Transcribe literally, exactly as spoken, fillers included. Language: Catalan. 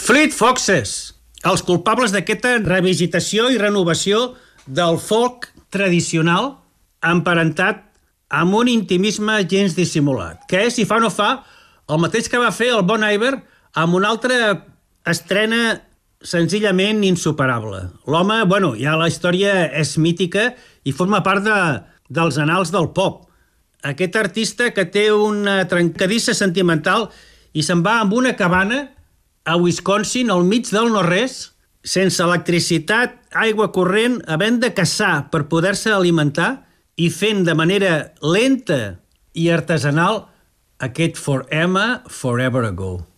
Fleet Foxes, els culpables d'aquesta revisitació i renovació del folk tradicional emparentat amb un intimisme gens dissimulat, que és, si fa o no fa, el mateix que va fer el Bon Iver amb una altra estrena senzillament insuperable. L'home, bueno, ja la història és mítica i forma part de, dels annals del pop. Aquest artista que té una trencadissa sentimental i se'n va amb una cabana a Wisconsin, al mig del no-res, sense electricitat, aigua corrent, havent de caçar per poder-se alimentar i fent de manera lenta i artesanal aquest For Emma Forever Ago.